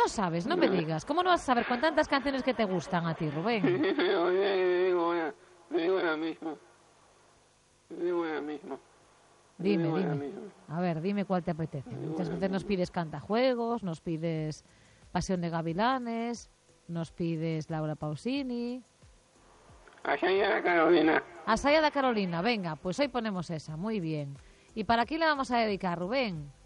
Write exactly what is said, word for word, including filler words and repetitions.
no sabes, no me digas. ¿Cómo no vas a saber con tantas canciones que te gustan a ti, Rubén? Digo una, digo la misma. Digo la misma. Dime, Digo la dime. misma. A ver, dime cuál te apetece. Muchas veces nos pides Cantajuegos, nos pides Pasión de Gavilanes, nos pides Laura Pausini. Allá la Carolina. Asaya da Carolina, venga, pues hoy ponemos esa, muy bien. ¿Y para quién la vamos a dedicar, Rubén?